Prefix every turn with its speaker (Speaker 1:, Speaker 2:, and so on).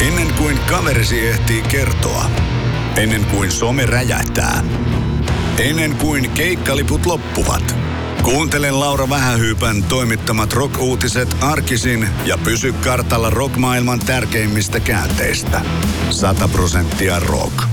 Speaker 1: Ennen kuin kaverisi ehtii kertoa. Ennen kuin some räjähtää. Ennen kuin keikkaliput loppuvat. Kuuntele Laura Vähähyypän toimittamat rock-uutiset arkisin ja pysy kartalla rock-maailman tärkeimmistä käänteistä. 100% rock.